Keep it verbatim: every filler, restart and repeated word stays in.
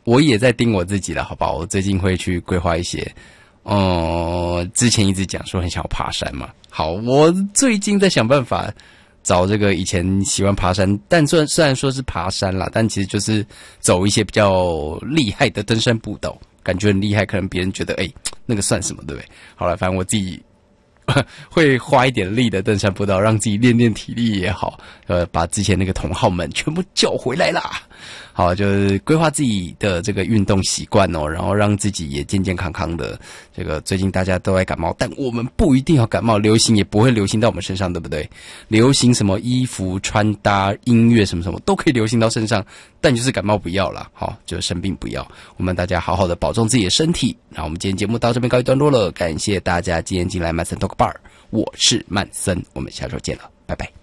我也在盯我自己了，好不好？我最近会去规划一些，呃，之前一直讲说很想要爬山嘛。好，我最近在想办法找这个以前喜欢爬山，但虽然虽然说是爬山啦，但其实就是走一些比较厉害的登山步道，感觉很厉害，可能别人觉得哎、欸，那个算什么，对不对？好了，反正我自己会花一点力的登山步道，让自己练练体力也好，呃，把之前那个同好们全部叫回来啦。好，就是规划自己的这个运动习惯哦，然后让自己也健健康康的。这个最近大家都在感冒，但我们不一定要感冒，流行也不会流行到我们身上，对不对？流行什么衣服、穿搭、音乐什么什么都可以流行到身上，但就是感冒不要啦，好，就是生病不要。我们大家好好的保重自己的身体。那我们今天节目到这边告一段落了，感谢大家今天进来曼森 Talk Bar， 我是曼森，我们下周见了，拜拜。